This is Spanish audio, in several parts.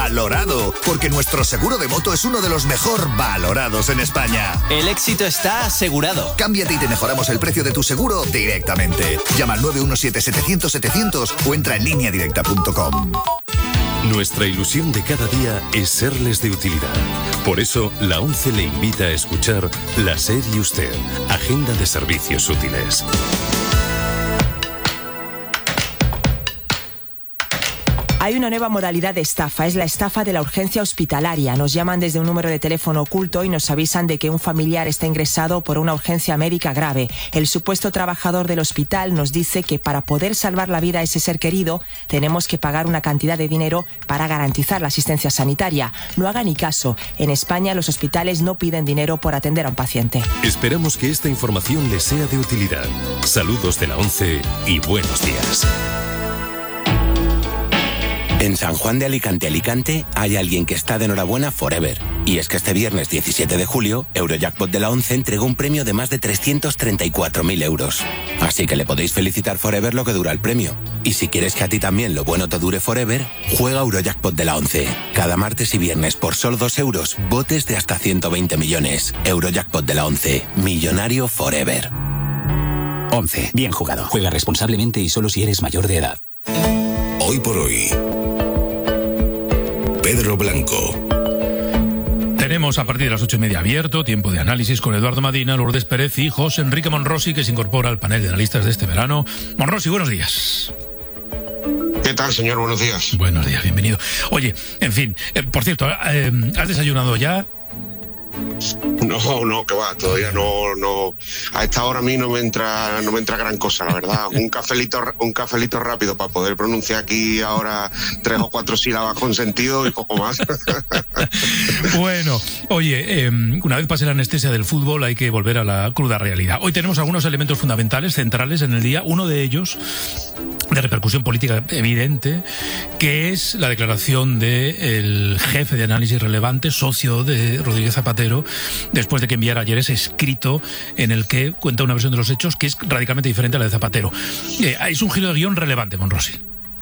valorado, porque nuestro seguro de moto es uno de los mejor valorados en España. El éxito está asegurado. Cámbiate y te mejoramos el precio de tu seguro directamente. Llama al 917-700-700 o entra en lineadirecta.com. Nuestra ilusión de cada día es serles de utilidad. Por eso, la ONCE le invita a escuchar La SER y Usted, Agenda de Servicios Útiles. Hay una nueva modalidad de estafa, es la estafa de la urgencia hospitalaria. Nos llaman desde un número de teléfono oculto y nos avisan de que un familiar está ingresado por una urgencia médica grave. El supuesto trabajador del hospital nos dice que para poder salvar la vida a ese ser querido tenemos que pagar una cantidad de dinero para garantizar la asistencia sanitaria. No haga ni caso. En España los hospitales no piden dinero por atender a un paciente. Esperamos que esta información les sea de utilidad. Saludos de la ONCE y buenos días. En San Juan de Alicante hay alguien que está de enhorabuena forever. Y es que este viernes 17 de julio, Eurojackpot de la ONCE entregó un premio de más de 334.000 euros. Así que le podéis felicitar forever lo que dura el premio. Y si quieres que a ti también lo bueno te dure forever, juega Eurojackpot de la ONCE. Cada martes y viernes por solo 2 euros, botes de hasta 120 millones. Eurojackpot de la ONCE. Millonario forever. 11. Bien jugado. Juega responsablemente y solo si eres mayor de edad. Hoy por hoy. Pedro Blanco. Tenemos a partir de las 8:30 abierto, tiempo de análisis con Eduardo Madina, Lourdes Pérez y José Enrique Monrosi, que se incorpora al panel de analistas de este verano. Monrosi, buenos días. ¿Qué tal, señor? Buenos días. Buenos días, bienvenido. Oye, en fin, por cierto, ¿has desayunado ya? No, que va, todavía no. A esta hora a mí no me entra gran cosa, la verdad. Un cafelito rápido para poder pronunciar aquí ahora 3 o 4 sílabas con sentido y poco más. Bueno, oye, una vez pase la anestesia del fútbol hay que volver a la cruda realidad. Hoy tenemos algunos elementos fundamentales, centrales en el día. Uno de ellos, de repercusión política evidente, que es la declaración del jefe de análisis relevante, socio de Rodríguez Zapatero, después de que enviara ayer ese escrito en el que cuenta una versión de los hechos que es radicalmente diferente a la de Zapatero. Es un giro de guión relevante, Monrosi.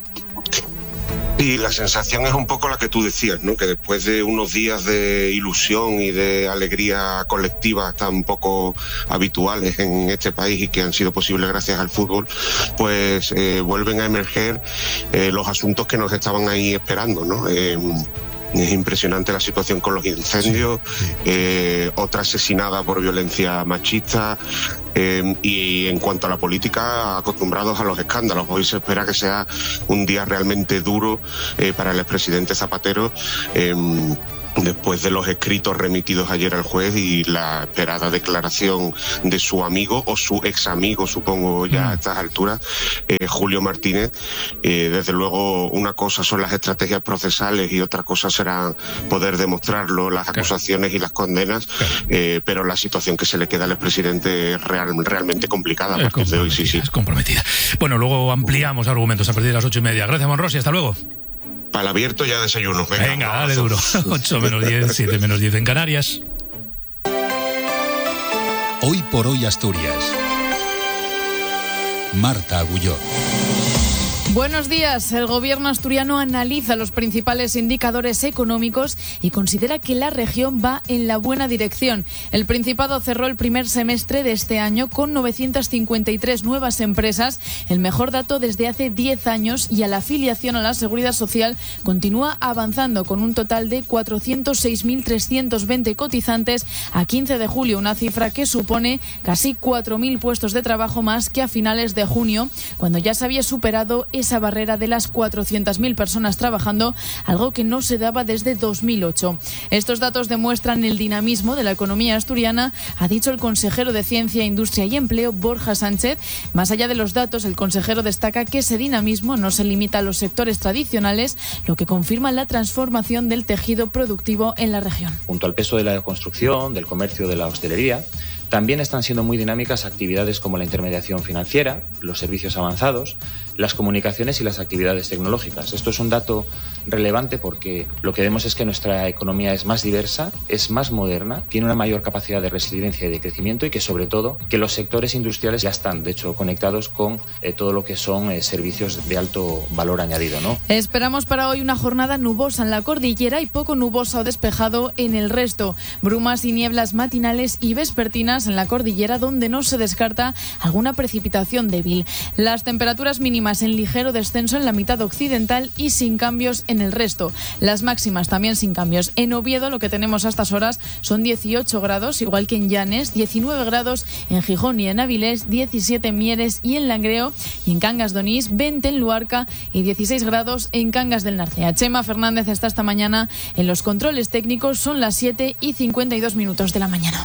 Y la sensación es un poco la que tú decías, ¿no? Que después de unos días de ilusión y de alegría colectiva tan poco habituales en este país y que han sido posibles gracias al fútbol, pues vuelven a emerger los asuntos que nos estaban ahí esperando, ¿no? Es impresionante la situación con los incendios, otra asesinada por violencia machista, y en cuanto a la política, acostumbrados a los escándalos. Hoy se espera que sea un día realmente duro para el expresidente Zapatero, después de los escritos remitidos ayer al juez y la esperada declaración de su amigo o su ex amigo, supongo ya a estas alturas, Julio Martínez. Desde luego, una cosa son las estrategias procesales y otra cosa será poder demostrarlo, las acusaciones y las condenas, pero la situación que se le queda al expresidente es realmente complicada a partir de hoy. Sí. Es comprometida. Bueno, luego ampliamos argumentos a partir de las 8:30. Gracias, Monrosi, hasta luego. Para el abierto ya desayuno. Venga, dale duro. 8:10, 7:10 en Canarias. Hoy por hoy Asturias. Marta Agulló. Buenos días. El gobierno asturiano analiza los principales indicadores económicos y considera que la región va en la buena dirección. El Principado cerró el primer semestre de este año con 953 nuevas empresas, el mejor dato desde hace 10 años, y a la afiliación a la Seguridad Social continúa avanzando con un total de 406.320 cotizantes a 15 de julio, una cifra que supone casi 4.000 puestos de trabajo más que a finales de junio, cuando ya se había superado esa barrera de las 400.000 personas trabajando, algo que no se daba desde 2008. Estos datos demuestran el dinamismo de la economía asturiana, ha dicho el consejero de Ciencia, Industria y Empleo, Borja Sánchez. Más allá de los datos, el consejero destaca que ese dinamismo no se limita a los sectores tradicionales, lo que confirma la transformación del tejido productivo en la región. Junto al peso de la construcción, del comercio, de la hostelería, También están siendo muy dinámicas actividades como la intermediación financiera, los servicios avanzados, las comunicaciones y las actividades tecnológicas. Esto es un dato relevante porque lo que vemos es que nuestra economía es más diversa, es más moderna, tiene una mayor capacidad de resiliencia y de crecimiento y que sobre todo que los sectores industriales ya están de hecho conectados con todo lo que son servicios de alto valor añadido, ¿no? Esperamos para hoy una jornada nubosa en la cordillera y poco nubosa o despejado en el resto. Brumas y nieblas matinales y vespertinas en la cordillera donde no se descarta alguna precipitación débil. Las temperaturas mínimas en ligero descenso en la mitad occidental y sin cambios en el resto. Las máximas también sin cambios. En Oviedo lo que tenemos a estas horas son 18 grados, igual que en Llanes, 19 grados en Gijón y en Avilés, 17 en Mieres y en Langreo, y en Cangas de Onís, 20 en Luarca y 16 grados en Cangas del Narcea. Chema Fernández está esta mañana en los controles técnicos, son las 7:52 de la mañana.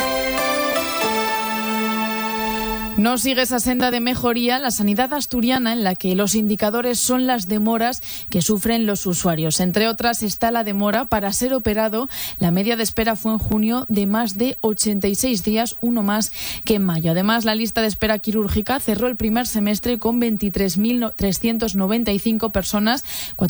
No sigue esa senda de mejoría la sanidad asturiana, en la que los indicadores son las demoras que sufren los usuarios. Entre otras está la demora para ser operado. La media de espera fue en junio de más de 86 días, uno más que en mayo. Además, la lista de espera quirúrgica cerró el primer semestre con 23.395 personas,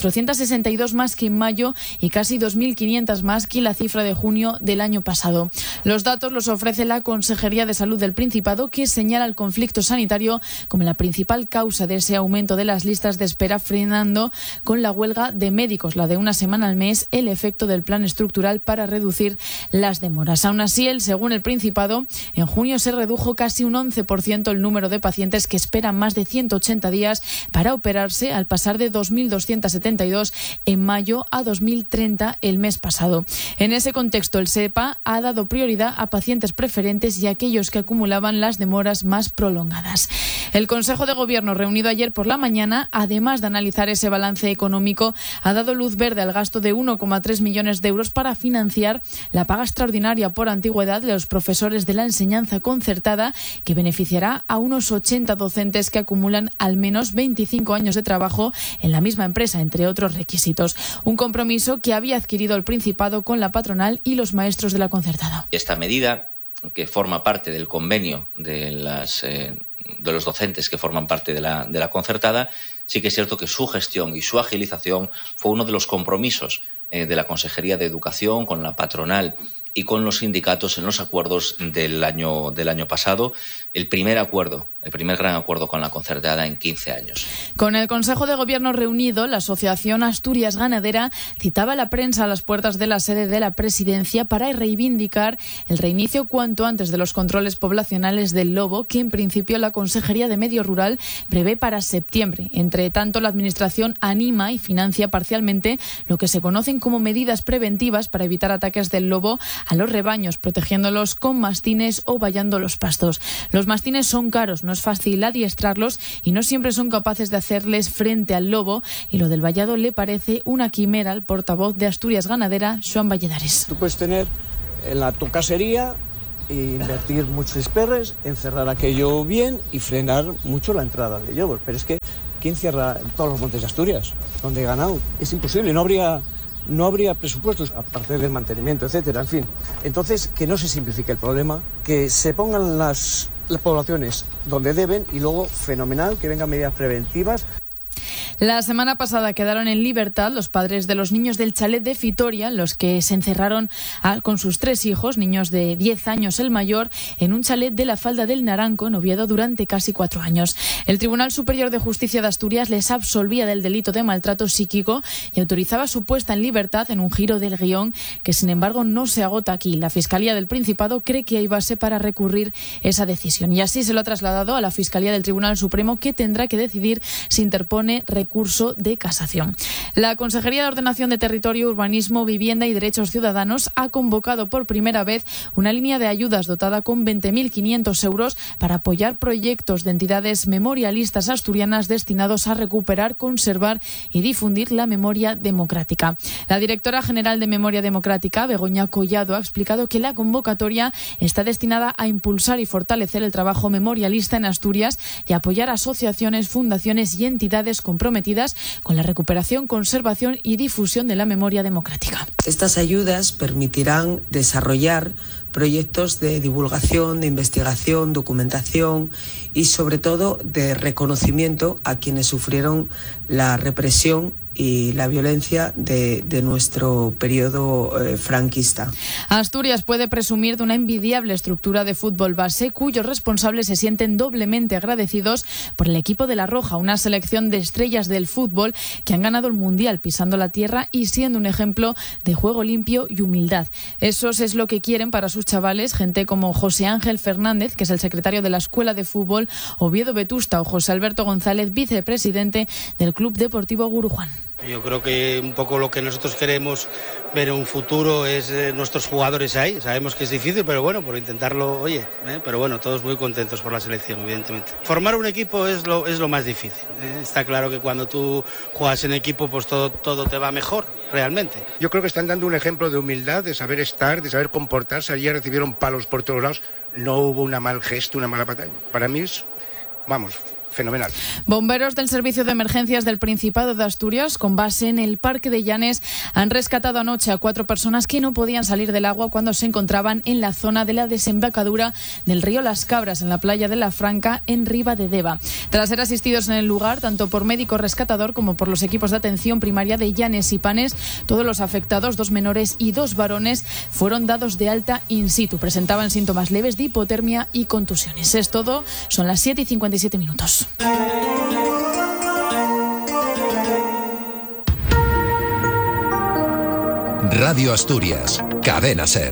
462 más que en mayo y casi 2.500 más que la cifra de junio del año pasado. Los datos los ofrece la Consejería de Salud del Principado, que señala el conflicto sanitario como la principal causa de ese aumento de las listas de espera, frenando con la huelga de médicos, la de una semana al mes, el efecto del plan estructural para reducir las demoras. Aún así, según el Principado, en junio se redujo casi un 11% el número de pacientes que esperan más de 180 días para operarse, al pasar de 2.272 en mayo a 2.030 el mes pasado. En ese contexto, el SEPA ha dado prioridad a pacientes preferentes y a aquellos que acumulaban las demoras más prolongadas. El Consejo de Gobierno, reunido ayer por la mañana, además de analizar ese balance económico, ha dado luz verde al gasto de 1,3 millones de euros para financiar la paga extraordinaria por antigüedad de los profesores de la enseñanza concertada, que beneficiará a unos 80 docentes que acumulan al menos 25 años de trabajo en la misma empresa, entre otros requisitos. Un compromiso que había adquirido el Principado con la patronal y los maestros de la concertada. Esta medida, que forma parte del convenio de los docentes que forman parte de la concertada, sí que es cierto que su gestión y su agilización fue uno de los compromisos de la Consejería de Educación con la patronal y con los sindicatos en los acuerdos del año pasado, el primer gran acuerdo con la concertada en 15 años. Con el Consejo de Gobierno reunido, la Asociación Asturias Ganadera citaba a la prensa a las puertas de la sede de la Presidencia para reivindicar el reinicio cuanto antes de los controles poblacionales del lobo, que en principio la Consejería de Medio Rural prevé para septiembre. Entre tanto, la Administración anima y financia parcialmente lo que se conocen como medidas preventivas para evitar ataques del lobo a los rebaños, protegiéndolos con mastines o vallando los pastos. Los mastines son caros, no es fácil adiestrarlos y no siempre son capaces de hacerles frente al lobo, y lo del vallado le parece una quimera al portavoz de Asturias Ganadera, Joan Valladares. Tú puedes tener tu casería, invertir muchos perres, encerrar aquello bien y frenar mucho la entrada de lobos, pero es que ¿quién cierra todos los montes de Asturias donde he ganado? Es imposible, no habría presupuestos, aparte del mantenimiento, etcétera, en fin. Entonces, que no se simplifique el problema, que se pongan las poblaciones donde deben y luego, fenomenal, que vengan medidas preventivas. La semana pasada quedaron en libertad los padres de los niños del chalet de Fitoria, los que se encerraron con sus 3 hijos, niños de 10 años el mayor, en un chalet de la Falda del Naranco, en Oviedo, durante casi 4 años. El Tribunal Superior de Justicia de Asturias les absolvía del delito de maltrato psíquico y autorizaba su puesta en libertad, en un giro del guión que, sin embargo, no se agota aquí. La Fiscalía del Principado cree que hay base para recurrir esa decisión, y así se lo ha trasladado a la Fiscalía del Tribunal Supremo, que tendrá que decidir si interpone recurso de casación. La Consejería de Ordenación de Territorio, Urbanismo, Vivienda y Derechos Ciudadanos ha convocado por primera vez una línea de ayudas dotada con 20.500 euros para apoyar proyectos de entidades memorialistas asturianas destinados a recuperar, conservar y difundir la memoria democrática. La directora general de Memoria Democrática, Begoña Collado, ha explicado que la convocatoria está destinada a impulsar y fortalecer el trabajo memorialista en Asturias y a apoyar asociaciones, fundaciones y entidades comprometidas comprometidas con la recuperación, conservación y difusión de la memoria democrática. Estas ayudas permitirán desarrollar proyectos de divulgación, de investigación, documentación y sobre todo de reconocimiento a quienes sufrieron la represión y la violencia de nuestro periodo franquista. Asturias puede presumir de una envidiable estructura de fútbol base cuyos responsables se sienten doblemente agradecidos por el equipo de La Roja, una selección de estrellas del fútbol que han ganado el Mundial pisando la tierra y siendo un ejemplo de juego limpio y humildad. Eso es lo que quieren para sus chavales, gente como José Ángel Fernández, que es el secretario de la Escuela de Fútbol, Oviedo Vetusta, o José Alberto González, vicepresidente del Club Deportivo Gurujuan. Yo creo que un poco lo que nosotros queremos ver en un futuro es nuestros jugadores ahí. Sabemos que es difícil, pero bueno, por intentarlo, pero bueno, todos muy contentos por la selección, evidentemente. Formar un equipo es lo más difícil. Está claro que cuando tú juegas en equipo, pues todo te va mejor, realmente. Yo creo que están dando un ejemplo de humildad, de saber estar, de saber comportarse. Ayer recibieron palos por todos lados. No hubo una mal gesto, una mala batalla. Para mí es, fenomenal. Bomberos del Servicio de Emergencias del Principado de Asturias, con base en el Parque de Llanes, han rescatado anoche a 4 personas que no podían salir del agua cuando se encontraban en la zona de la desembocadura del río Las Cabras, en la playa de La Franca, en Ribadedeva. Tras ser asistidos en el lugar, tanto por médico rescatador como por los equipos de atención primaria de Llanes y Panes, todos los afectados, 2 menores y 2 varones, fueron dados de alta in situ. Presentaban síntomas leves de hipotermia y contusiones. Es todo, son las 7:57. Radio Asturias, Cadena SER.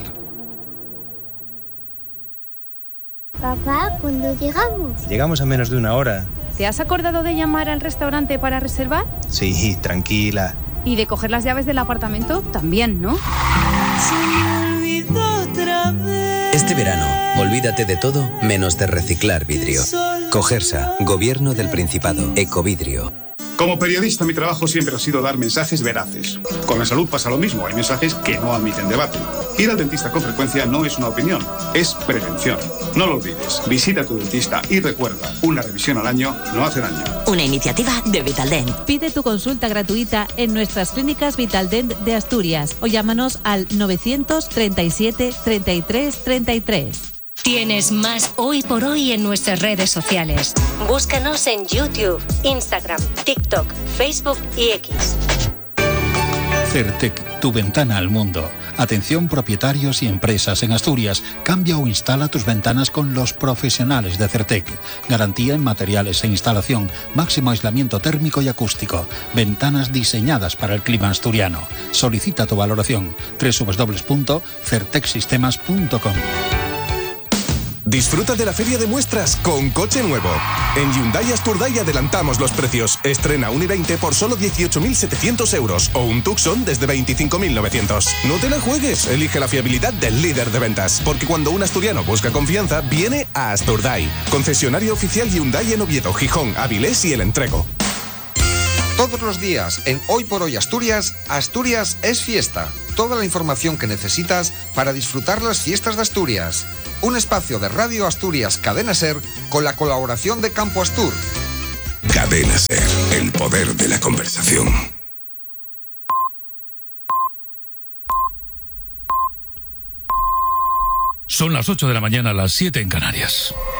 Papá, ¿cuándo llegamos? Llegamos a menos de una hora. ¿Te has acordado de llamar al restaurante para reservar? Sí, tranquila. ¿Y de coger las llaves del apartamento? También, ¿no? Se me olvidó otra vez. Este verano, olvídate de todo menos de reciclar vidrio. Cogersa, Gobierno del Principado, Ecovidrio. Como periodista, mi trabajo siempre ha sido dar mensajes veraces. Con la salud pasa lo mismo, hay mensajes que no admiten debate. Ir al dentista con frecuencia no es una opinión, es prevención. No lo olvides, visita a tu dentista y recuerda, una revisión al año no hace daño. Una iniciativa de Vitaldent. Pide tu consulta gratuita en nuestras clínicas Vitaldent de Asturias o llámanos al 937 33 33. Tienes más Hoy por Hoy en nuestras redes sociales. Búscanos en YouTube, Instagram, TikTok, Facebook y X. Certec, tu ventana al mundo. Atención propietarios y empresas en Asturias. Cambia o instala tus ventanas con los profesionales de Certec. Garantía en materiales e instalación. Máximo aislamiento térmico y acústico. Ventanas diseñadas para el clima asturiano. Solicita tu valoración. www.certecsistemas.com. Disfruta de la feria de muestras con coche nuevo. En Hyundai Asturday adelantamos los precios. Estrena un i20 por solo 18.700 euros o un Tucson desde 25.900. No te la juegues, elige la fiabilidad del líder de ventas. Porque cuando un asturiano busca confianza, viene a Asturday. Concesionario oficial Hyundai en Oviedo, Gijón, Avilés y El Entrego. Todos los días en Hoy por Hoy Asturias, Asturias es fiesta. Toda la información que necesitas para disfrutar las fiestas de Asturias. Un espacio de Radio Asturias Cadena SER con la colaboración de Campo Astur. Cadena SER, el poder de la conversación. Son las 8 de la mañana, las 7 en Canarias.